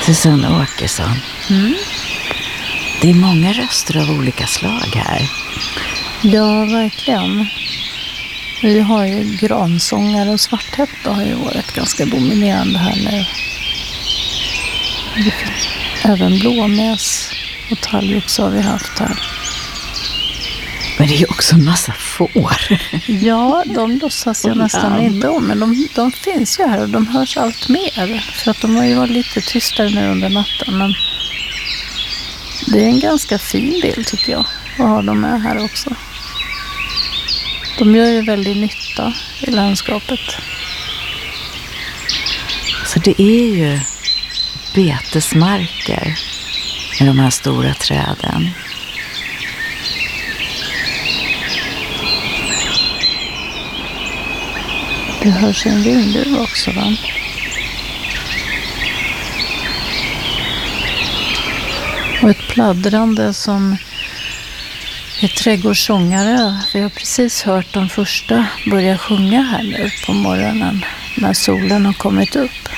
Susanne Åkesson. Det är många röster av olika slag här. Ja, verkligen. Vi har ju gransångare och svarthätta har ju varit ganska dominerande här nu. Även blåmes och talgoxe har vi haft här. Men det är ju också en massa får. Ja, de låtsas jag nästan inte om. Men de finns ju här och de hörs allt mer. För att de har ju varit lite tystare nu under natten. Men det är en ganska fin bild tycker jag. Att ha dem med här också. De gör ju väldigt nytta i landskapet. Så det är ju betesmarker med de här stora träden. Det hörs en vindruva också, va? Och ett pladdrande som är trädgårdssångare. Vi har precis hört de första börja sjunga här nu på morgonen när solen har kommit upp.